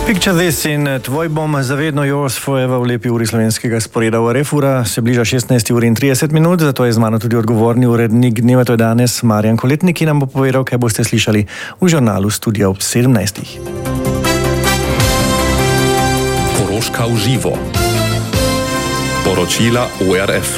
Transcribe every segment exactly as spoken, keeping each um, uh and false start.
Picture this in tvoj bom zavedno yours forever v lepi uri slovenskega sporeda v R F. Ura se bliža šestnajsti uri in trideset minut, zato je z mano tudi odgovorni urednik dneva, to je danes Marjan Koletnik, ki nam bo povedal, kaj boste slišali v žurnalu Studia ob sedemnajstih. Koroška v živo. Poročila U R F.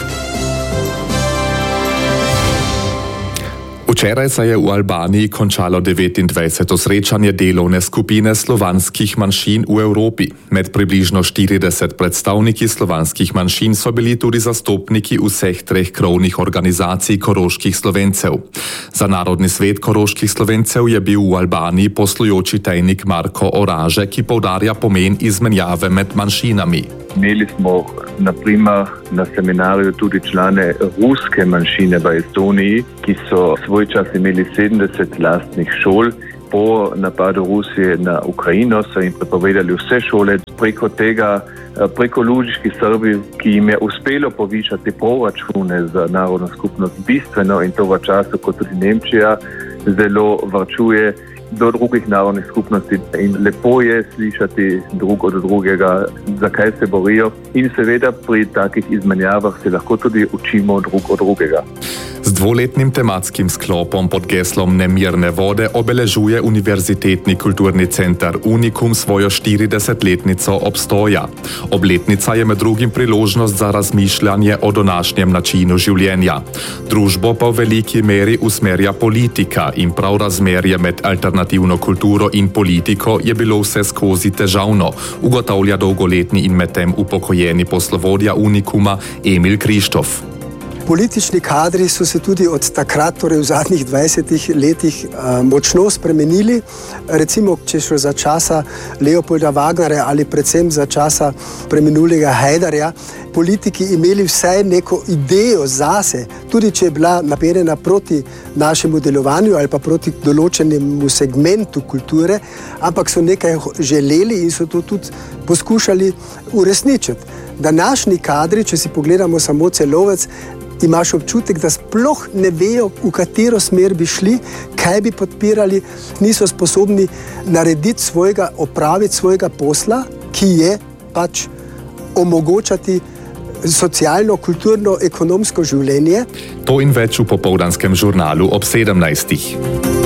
Včeraj se je v Albaniji končalo devetindvajseto srečanje delovne skupine slovanskih manjšin v Evropi. Med približno štirideset predstavniki slovanskih manjšin so bili tudi zastopniki vseh treh krovnih organizacij koroških Slovencev. Za Narodni svet koroških Slovencev je bil v Albaniji poslujoči tajnik Marko Oraže, ki poudarja pomen izmenjave med manjšinami. Imeli smo na primer na seminarju tudi člane ruske manjšine v Estoniji, ki so svoj čas imeli sedemdeset lastnih šol. Po napadu Rusije na Ukrajino so jim prepovedali vse šole. Preko tega, preko lužiških Srbi, ki jim je uspelo povišati proračune za narodno skupnost bistveno in to v času, ko tudi Nemčija zelo varčuje do drugih narodnih skupnosti in lepo je slišati drug od drugega, zakaj se borijo in seveda pri takih izmenjavah se lahko tudi učimo drug od drugega. Z dvoletnim tematskim sklopom pod geslom Nemirne vode obeležuje Univerzitetni kulturni center Unikum svojo štiridesetletnico obstoja. Obletnica je med drugim priložnost za razmišljanje o današnjem načinu življenja. Družbo pa v veliki meri usmerja politika in prav razmerje med alternativno kulturo in politiko je bilo vse skozi težavno, ugotavlja dolgoletni in medtem upokojeni poslovodja Unikuma Emil Krištof. Politični kadri so se tudi od takrat, torej v zadnjih dvajsetih letih, močno spremenili. Recimo, če šlo za časa Leopolda Wagnerja ali predvsem za časa preminulega Hajdarja, politiki imeli vsaj neko idejo zase, tudi če je bila naperjena proti našemu delovanju ali pa proti določenemu segmentu kulture, ampak so nekaj želeli in so to tudi poskušali uresničiti. Današnji kadri, če si pogledamo samo celovec, imaš občutek, da sploh ne vejo, v katero smer bi šli, kaj bi podpirali, niso sposobni narediti svojega, opraviti svojega posla, ki je pač omogočati socialno, kulturno, ekonomsko življenje. To in več v popoldanskem žurnalu ob sedemnajstih.